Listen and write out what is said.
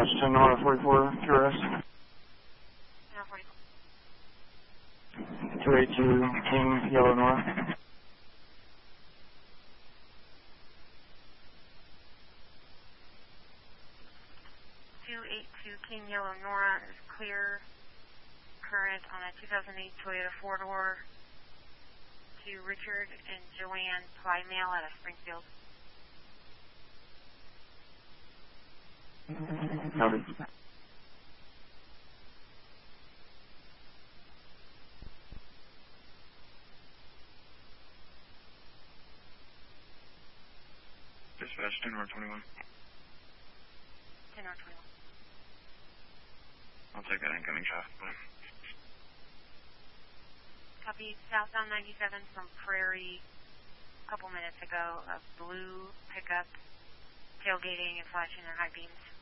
Dispatch to Nora 44, QRS. Nora 44. 282 King, Yellow Nora. 282 King, Yellow Nora is clear. Current on a 2008 Toyota 4-door to Richard and Joanne Plymail out of Springfield. Copy. Dispatch 10 Nora 21. 10 Nora 21. I'll take that incoming traffic. Copy. Southbound 97 from Prairie a couple minutes ago. A blue pickup tailgating and flashing their high beams.